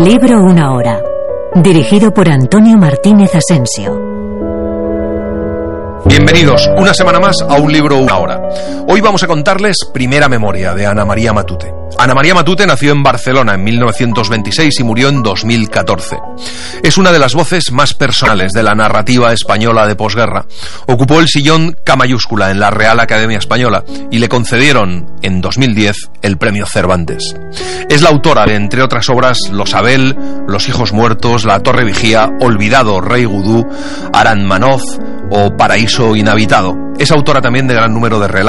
Libro Una Hora, dirigido por Antonio Martínez Asensio. Bienvenidos una semana más a Un Libro Una Hora. Hoy vamos a contarles Primera Memoria, de Ana María Matute. Ana María Matute nació en Barcelona en 1926 y murió en 2014. Es una de las voces más personales de la narrativa española de posguerra. Ocupó el sillón K mayúscula en la Real Academia Española y le concedieron en 2010 el Premio Cervantes. Es la autora de, entre otras obras, Los Abel, Los hijos muertos, La Torre Vigía, Olvidado Rey Gudú, Aranmanoz o Paraíso inhabitado. Es autora también de gran número de relatos